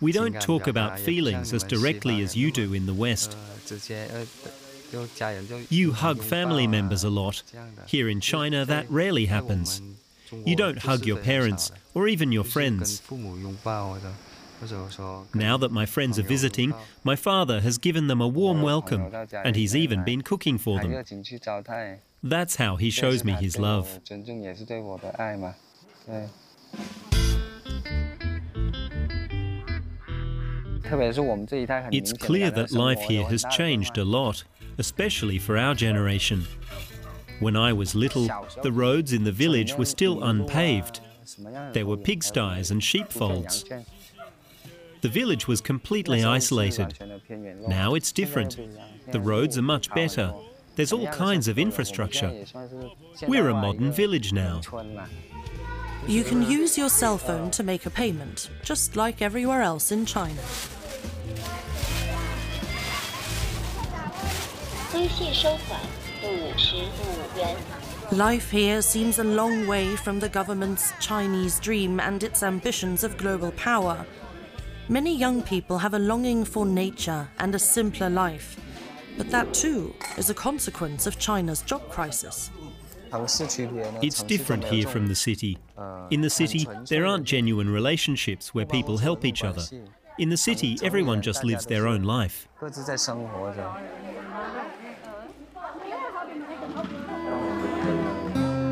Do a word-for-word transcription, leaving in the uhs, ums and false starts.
We don't talk about feelings as directly as you do in the West. You hug family members a lot. Here in China, that rarely happens. You don't hug your parents or even your friends. Now that my friends are visiting, my father has given them a warm welcome, and he's even been cooking for them. That's how he shows me his love. It's clear that life here has changed a lot, especially for our generation. When I was little, the roads in the village were still unpaved. There were pigsties and sheepfolds. The village was completely isolated. Now it's different. The roads are much better. There's all kinds of infrastructure. We're a modern village now. You can use your cell phone to make a payment, just like everywhere else in China. Life here seems a long way from the government's Chinese dream and its ambitions of global power. Many young people have a longing for nature and a simpler life, but that too is a consequence of China's job crisis. It's different here from the city. In the city, there aren't genuine relationships where people help each other. In the city, everyone just lives their own life.